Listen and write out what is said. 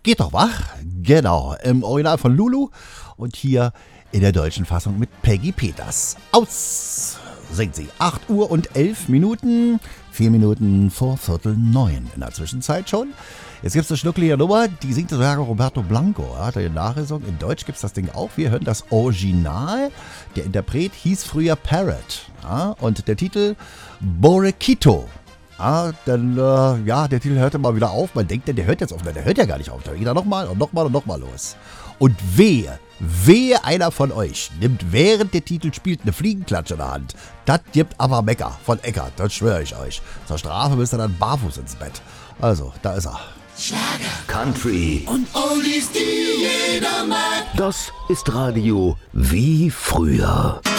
Geht doch wach, genau, im Original von Lulu und hier in der deutschen Fassung mit Peggy Peters. Aus, singt sie. 8 Uhr und 11 Minuten, 4 Minuten vor 8:45 in der Zwischenzeit schon. Jetzt gibt es eine schnucklige Nummer, die singt sogar Roberto Blanco. Hat er nachgesungen. In Deutsch gibt es das Ding auch. Wir hören das Original. Der Interpret hieß früher Parrot. Ja, und der Titel Borequito. Ja, dann, der Titel hörte mal wieder auf. Man denkt, der hört jetzt auf. Der hört ja gar nicht auf. Da geht er nochmal und nochmal und nochmal los. Und wehe einer von euch nimmt während der Titel spielt eine Fliegenklatsche in der Hand. Das gibt aber Mecker von Eckart, das schwöre ich euch. Zur Strafe müsst ihr dann barfuß ins Bett. Also, da ist er. Schlager, Country und Oldies, die jeder mag. Das ist Radio wie früher.